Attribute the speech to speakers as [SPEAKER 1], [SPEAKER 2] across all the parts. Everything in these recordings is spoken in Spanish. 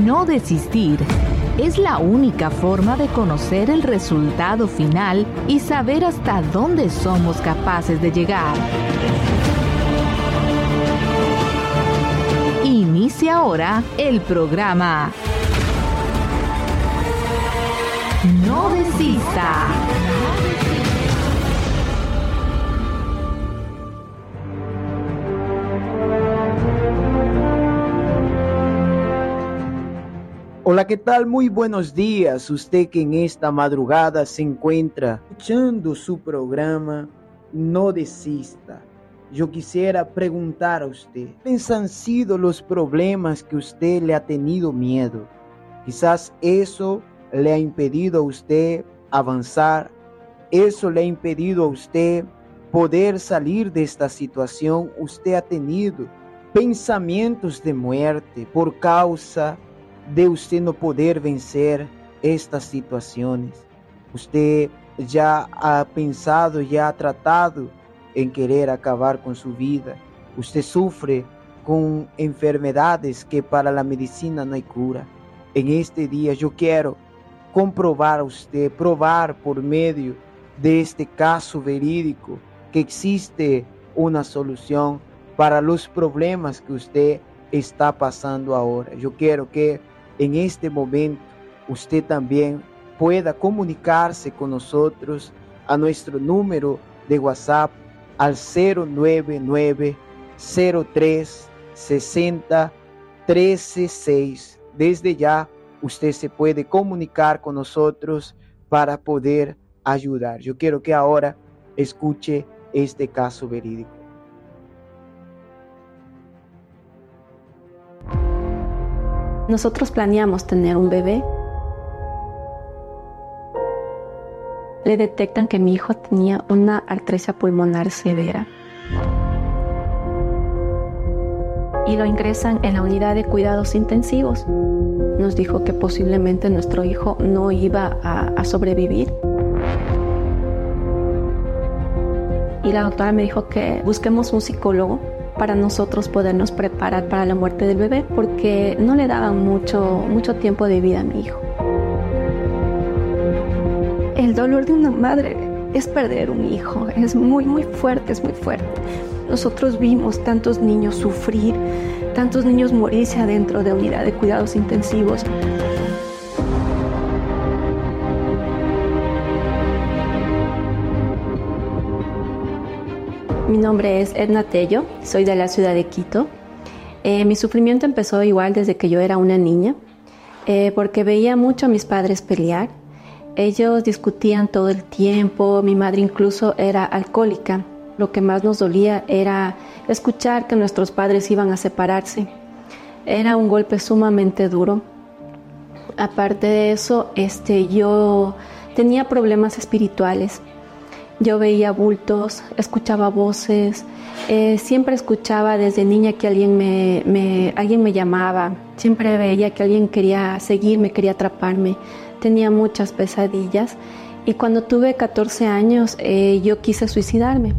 [SPEAKER 1] No desistir es la única forma de conocer el resultado final y saber hasta dónde somos capaces de llegar. Inicia ahora el programa No Desista.
[SPEAKER 2] Hola, ¿qué tal? Muy buenos días. Usted que en esta madrugada se encuentra escuchando su programa No Desista. Yo quisiera preguntar a usted, ¿cuáles han sido los problemas que usted le ha tenido miedo? Quizás eso le ha impedido a usted avanzar. Eso le ha impedido a usted poder salir de esta situación. Usted ha tenido pensamientos de muerte por causa de usted no poder vencer estas situaciones. Usted ya ha pensado, ya ha tratado en querer acabar con su vida. Usted sufre con enfermedades que para la medicina no hay cura. En este día yo quiero comprobar a usted, probar por medio de este caso verídico que existe una solución para los problemas que usted está pasando ahora. Yo quiero que en este momento usted también pueda comunicarse con nosotros a nuestro número de WhatsApp al 099-0360-136. Desde ya usted se puede comunicar con nosotros para poder ayudar. Yo quiero que ahora escuche este caso verídico.
[SPEAKER 3] Nosotros planeamos tener un bebé. Le detectan que mi hijo tenía una artritis pulmonar severa y lo ingresan en la unidad de cuidados intensivos. Nos dijo que posiblemente nuestro hijo no iba a sobrevivir. Y la doctora me dijo que busquemos un psicólogo para nosotros podernos preparar para la muerte del bebé, porque no le daban mucho tiempo de vida a mi hijo. El dolor de una madre es perder un hijo, es muy fuerte, es muy fuerte. Nosotros vimos tantos niños sufrir, tantos niños morirse adentro de unidad de cuidados intensivos. Mi nombre es Edna Tello, soy de la ciudad de Quito. Mi sufrimiento empezó igual desde que yo era una niña, porque veía mucho a mis padres pelear. Ellos discutían todo el tiempo, mi madre incluso era alcohólica. Lo que más nos dolía era escuchar que nuestros padres iban a separarse. Era un golpe sumamente duro. Aparte de eso, yo tenía problemas espirituales. Yo veía bultos, escuchaba voces, siempre escuchaba desde niña que alguien me llamaba, siempre veía que alguien quería seguirme, quería atraparme, tenía muchas pesadillas y cuando tuve 14 años yo quise suicidarme.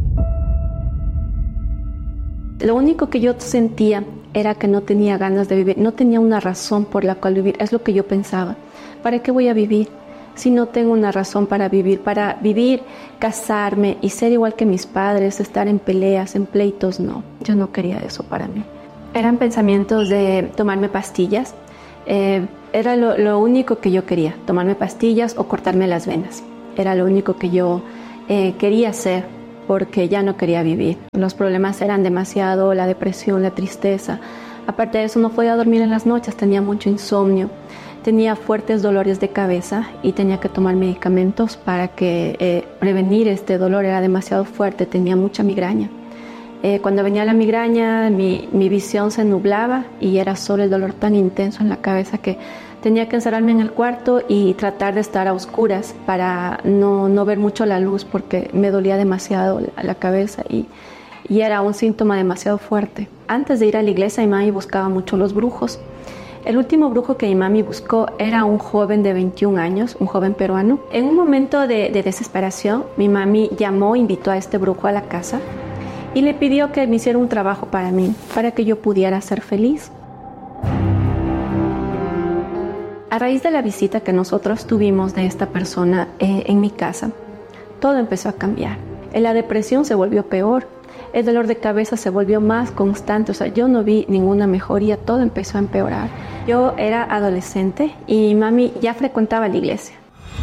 [SPEAKER 3] Lo único que yo sentía era que no tenía ganas de vivir, no tenía una razón por la cual vivir, es lo que yo pensaba. ¿Para qué voy a vivir? Si no tengo una razón para vivir, casarme y ser igual que mis padres, estar en peleas, en pleitos, no. Yo no quería eso para mí. Eran pensamientos de tomarme pastillas. Era lo único que yo quería, tomarme pastillas o cortarme las venas. Era lo único que yo quería hacer porque ya no quería vivir. Los problemas eran demasiado, la depresión, la tristeza. Aparte de eso, no podía dormir en las noches, tenía mucho insomnio. Tenía fuertes dolores de cabeza y tenía que tomar medicamentos para prevenir este dolor. Era demasiado fuerte, tenía mucha migraña. Cuando venía la migraña, mi visión se nublaba y era solo el dolor tan intenso en la cabeza que tenía que encerrarme en el cuarto y tratar de estar a oscuras para no ver mucho la luz porque me dolía demasiado la cabeza y era un síntoma demasiado fuerte. Antes de ir a la iglesia, mi mami buscaba mucho los brujos. El último brujo que mi mami buscó era un joven de 21 años, un joven peruano. En un momento de desesperación, mi mami invitó a este brujo a la casa y le pidió que me hiciera un trabajo para mí, para que yo pudiera ser feliz. A raíz de la visita que nosotros tuvimos de esta persona en mi casa, todo empezó a cambiar. La depresión se volvió peor, el dolor de cabeza se volvió más constante, o sea, yo no vi ninguna mejoría, todo empezó a empeorar. Yo era adolescente y mami ya frecuentaba la iglesia.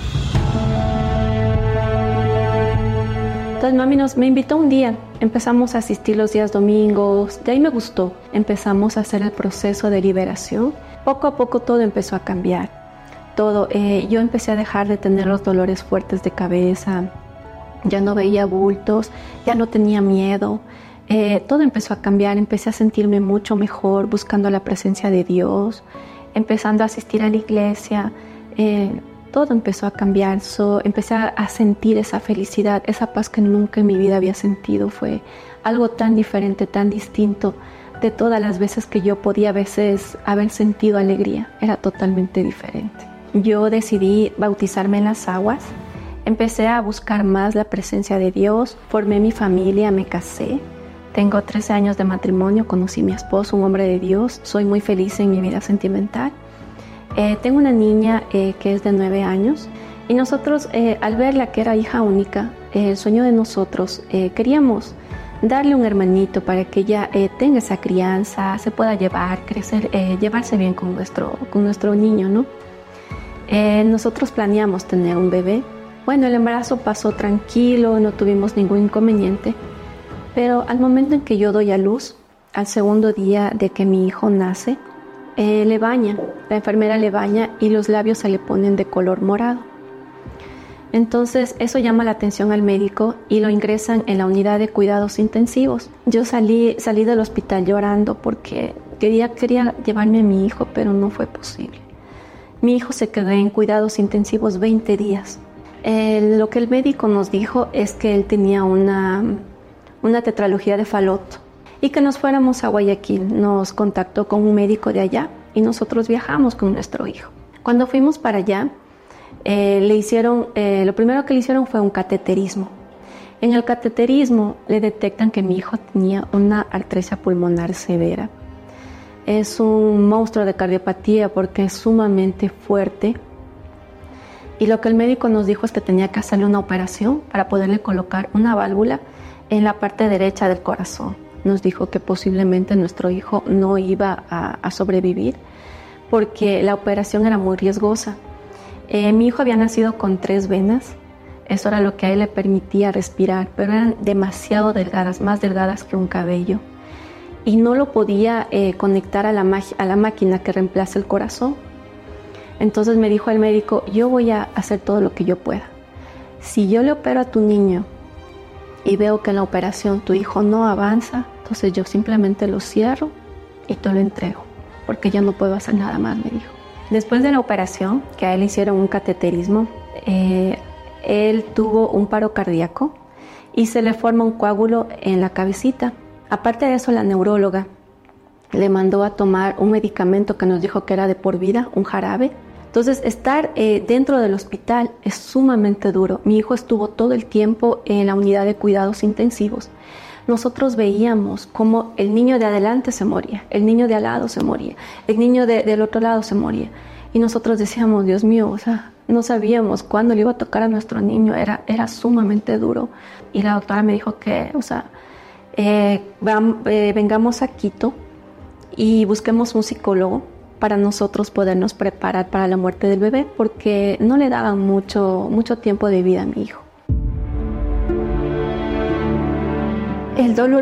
[SPEAKER 3] Entonces mami me invitó un día, empezamos a asistir los días domingos, de ahí me gustó, empezamos a hacer el proceso de liberación. Poco a poco todo empezó a cambiar, yo empecé a dejar de tener los dolores fuertes de cabeza, ya no veía bultos, ya no tenía miedo, todo empezó a cambiar, empecé a sentirme mucho mejor buscando la presencia de Dios, empezando a asistir a la iglesia, todo empezó a cambiar, empecé a sentir esa felicidad, esa paz que nunca en mi vida había sentido, fue algo tan diferente, tan distinto de todas las veces que yo podía a veces haber sentido alegría, era totalmente diferente. Yo decidí bautizarme en las aguas, empecé a buscar más la presencia de Dios, formé mi familia, me casé, tengo 13 años de matrimonio, conocí a mi esposo, un hombre de Dios, soy muy feliz en mi vida sentimental. Tengo una niña que es de 9 años y nosotros al verla que era hija única, el sueño de nosotros, queríamos darle un hermanito para que ella tenga esa crianza, se pueda llevar, crecer, llevarse bien con nuestro niño, ¿no? Nosotros planeamos tener un bebé. Bueno, el embarazo pasó tranquilo, no tuvimos ningún inconveniente, pero al momento en que yo doy a luz, al segundo día de que mi hijo nace, le bañan, la enfermera le baña y los labios se le ponen de color morado. Entonces eso llama la atención al médico y lo ingresan en la unidad de cuidados intensivos. Yo salí del hospital llorando porque quería llevarme a mi hijo, pero no fue posible. Mi hijo se quedó en cuidados intensivos 20 días. Lo que el médico nos dijo es que él tenía una tetralogía de Fallot y que nos fuéramos a Guayaquil. Nos contactó con un médico de allá y nosotros viajamos con nuestro hijo. Cuando fuimos para allá, lo primero que le hicieron fue un cateterismo. En el cateterismo le detectan que mi hijo tenía una artritis pulmonar severa. Es un monstruo de cardiopatía porque es sumamente fuerte. Y lo que el médico nos dijo es que tenía que hacerle una operación para poderle colocar una válvula en la parte derecha del corazón. Nos dijo que posiblemente nuestro hijo no iba a sobrevivir porque la operación era muy riesgosa. Mi hijo había nacido con 3 venas, eso era lo que a él le permitía respirar, pero eran demasiado delgadas, más delgadas que un cabello. Y no lo podía conectar a la máquina que reemplaza el corazón. Entonces me dijo el médico, yo voy a hacer todo lo que yo pueda. Si yo le opero a tu niño y veo que en la operación tu hijo no avanza, entonces yo simplemente lo cierro y te lo entrego, porque ya no puedo hacer nada más, me dijo. Después de la operación, que a él le hicieron un cateterismo, él tuvo un paro cardíaco y se le forma un coágulo en la cabecita. Aparte de eso, la neuróloga le mandó a tomar un medicamento que nos dijo que era de por vida, un jarabe. Entonces, estar dentro del hospital es sumamente duro. Mi hijo estuvo todo el tiempo en la unidad de cuidados intensivos. Nosotros veíamos cómo el niño de adelante se moría, el niño de al lado se moría, el niño del otro lado se moría. Y nosotros decíamos, Dios mío, o sea, no sabíamos cuándo le iba a tocar a nuestro niño, era sumamente duro. Y la doctora me dijo que, o sea, vengamos a Quito y busquemos un psicólogo para nosotros podernos preparar para la muerte del bebé, porque no le daban mucho tiempo de vida a mi hijo. El dolor